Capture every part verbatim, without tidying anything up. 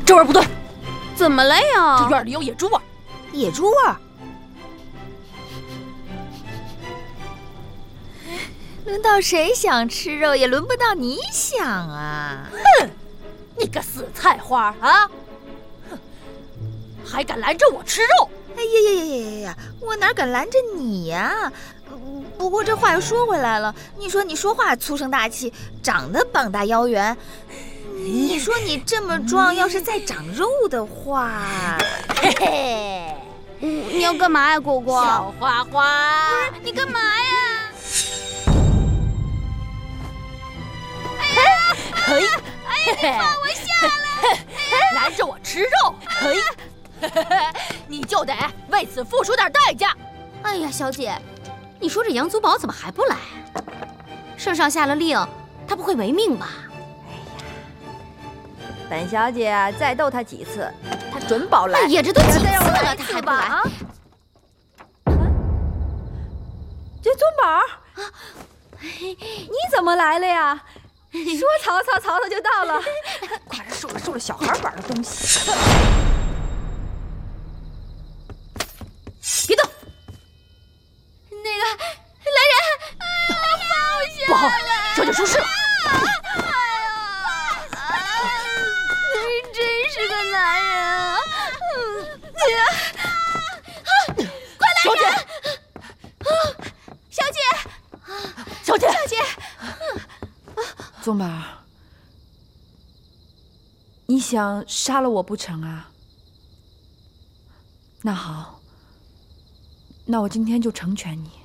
这味儿不对， 怎么了呀？ 这院里有野猪味儿。 野猪味儿？轮到谁想吃肉，也轮不到你想啊！ 哼，你个死菜花啊！哼，还敢拦着我吃肉！ 哎呀呀呀呀呀！我哪敢拦着你呀？不过这话又说回来了，你说你说话粗声大气，长得膀大腰圆，你说你这么壮，要是再长肉的话， 嘿嘿， 你要干嘛呀，果果？ 小花花， 不是你干嘛呀？ 可以， 哎呀，你放我下来！ 拦着我吃肉，可以，你就得为此付出点代价。 哎呀，小姐，你说这杨祖宝怎么还不来？圣上下了令，他不会违命吧？ 本小姐再斗他几次，他准保来。 哎呀，这都几次再让我了， 来一他还不来？ 次吧啊！这宗宝啊，你怎么来了呀？说曹操，曹操就到了。quả然受了受了小孩玩的东西。 别动！ 那个来人，哎呀，放我下不好， 来！ 这就出事了。 你真是个男人啊！快来小姐， 小姐， 小姐， 小姐， 宗宝，你想杀了我不成啊？那好，那我今天就成全你。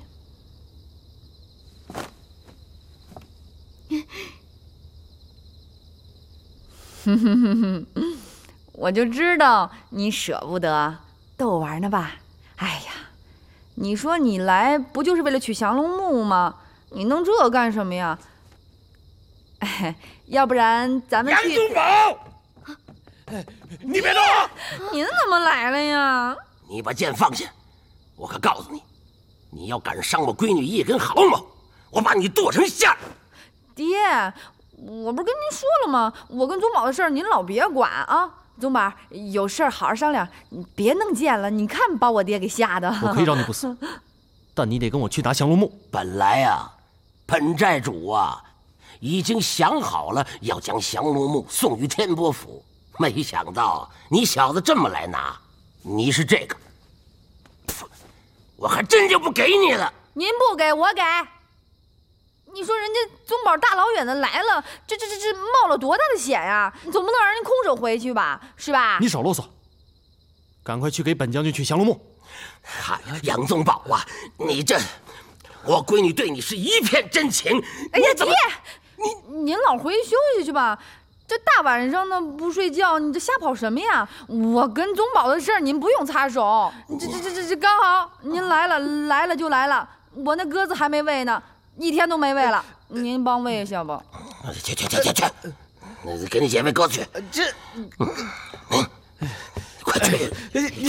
哼哼哼哼，我就知道你舍不得，逗我玩呢吧？哎呀，你说你来不就是为了取降龙木吗？你弄这干什么呀？哎，要不然咱们去…… 杨宗保，你别动！ 您怎么来了呀？ 你把剑放下！我可告诉你，你要敢伤我闺女一根毫毛，我把你剁成馅儿！ 爹，我不是跟您说了吗？我跟宗宝的事儿您老别管啊！宗宝，有事儿好好商量，你别弄剑了。你看把我爹给吓的。 我可以让你不死，但你得跟我去拿降龙木。 本来啊，本寨主啊，已经想好了要将降龙木送于天波府，没想到你小子这么来拿。你是这个，我还真就不给你了。 您不给我给。你说人家宗宝大老远的来了，这这这这冒了多大的险呀！你总不能让人空手回去吧，是吧？ 你少啰嗦，赶快去给本将军取降龙木。 哎呀，杨宗保啊，你这，我闺女对你是一片真情。 哎呀， 爹， 你您老回去休息去吧。这大晚上的不睡觉，你这瞎跑什么呀？我跟宗保的事儿您不用擦手。这这这这这刚好您来了，来了就来了。我那鸽子还没喂呢，一天都没喂了，您帮喂一下吧。 去去去去去，那给你姐妹哥去。 这， 嗯，快去。